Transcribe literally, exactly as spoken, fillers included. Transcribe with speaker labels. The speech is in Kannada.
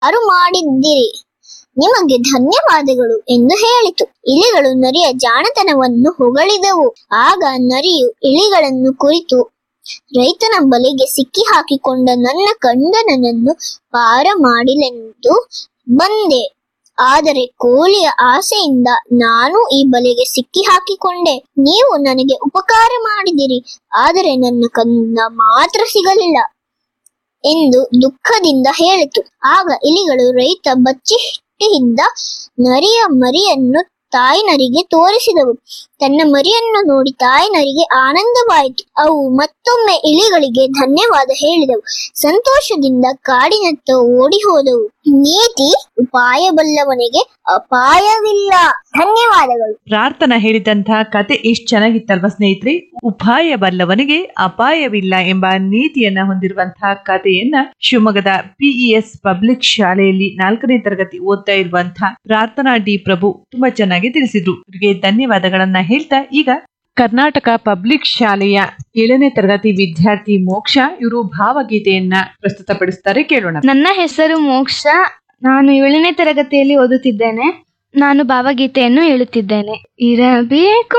Speaker 1: ಅರು ಮಾಡಿದ್ದೀರಿ, ನಿಮಗೆ ಧನ್ಯವಾದಗಳು ಎಂದು ಹೇಳಿತು. ಇಲಿಗಳು ನರಿಯ ಜಾಣತನವನ್ನು ಹೊಗಳಿದವು. ಆಗ ನರಿಯು ಇಲಿಗಳನ್ನು ಕುರಿತು, ರೈತನ ಬಲೆಗೆ ಸಿಕ್ಕಿ ಹಾಕಿಕೊಂಡ ನನ್ನ ಗಂಡನನ್ನು ಪಾರ ಮಾಡಿಲೆಂದು ಬಂದೆ. ಆದರೆ ಕೋಳಿಯ ಆಸೆಯಿಂದ ನಾನು ಈ ಬಲೆಗೆ ಸಿಕ್ಕಿ ಹಾಕಿಕೊಂಡೆ. ನೀವು ನನಗೆ ಉಪಕಾರ ಮಾಡಿದಿರಿ, ಆದರೆ ನನ್ನ ಕಂದ ಮಾತ್ರ ಸಿಗಲಿಲ್ಲ ಎಂದು ದುಃಖದಿಂದ ಹೇಳಿತು. ಆಗ ಇಲಿಗಳು ರೈತ ಬಚ್ಚಿಟ್ಟಿದ್ದ ನರಿಯ ಮರಿಯನ್ನು ತಾಯಿ ನರಿಗೆ ತೋರಿಸಿದವು. ತನ್ನ ಮರಿಯನ್ನು ನೋಡಿ ತಾಯಿ ನರಿಗೆ ಆನಂದವಾಯಿತು. ಅವು ಮತ್ತೊಮ್ಮೆ ಇಲಿಗಳಿಗೆ ಧನ್ಯವಾದ ಹೇಳಿದವು. ಸಂತೋಷದಿಂದ ಕಾಡಿನತ್ತ ಓಡಿ ಹೋದವು. ನೀತಿ, ಉಪಾಯ ಬಲ್ಲವನಿಗೆ ಅಪಾಯವಿಲ್ಲ. ಧನ್ಯವಾದಗಳು.
Speaker 2: ಪ್ರಾರ್ಥನಾ ಹೇಳಿದಂತಹ ಕತೆ ಎಷ್ಟು ಚೆನ್ನಾಗಿತ್ತಲ್ವಾ ಸ್ನೇಹಿತರೆ. ಉಪಾಯ ಬಲ್ಲವನಿಗೆ ಅಪಾಯವಿಲ್ಲ ಎಂಬ ನೀತಿಯನ್ನ ಹೊಂದಿರುವಂತಹ ಕಥೆಯನ್ನ ಶಿವಮೊಗ್ಗದ ಪಿಇಎಸ್ ಪಬ್ಲಿಕ್ ಶಾಲೆಯಲ್ಲಿ ನಾಲ್ಕನೇ ತರಗತಿ ಓದ್ತಾ ಇರುವಂತಹ ಪ್ರಾರ್ಥನಾ ಡಿ ಪ್ರಭು ತುಂಬಾ ಚೆನ್ನಾಗಿ ತಿಳಿಸಿದ್ರು. ಇವರಿಗೆ ಧನ್ಯವಾದಗಳನ್ನ ಹೇಳ್ತಾ ಈಗ ಕರ್ನಾಟಕ ಪಬ್ಲಿಕ್ ಶಾಲೆಯ ಏಳನೇ ತರಗತಿ ವಿದ್ಯಾರ್ಥಿ ಮೋಕ್ಷ ಇವರು ಭಾವಗೀತೆಯನ್ನ ಪ್ರಸ್ತುತಪಡಿಸ್ತಾರೆ, ಕೇಳೋಣ.
Speaker 3: ನನ್ನ ಹೆಸರು ಮೋಕ್ಷ, ನಾನು ಏಳನೇ ತರಗತಿಯಲ್ಲಿ ಓದುತ್ತಿದ್ದೇನೆ. ನಾನು ಭಾವಗೀತೆಯನ್ನು ಹೇಳುತ್ತಿದ್ದೇನೆ. ಇರಬೇಕು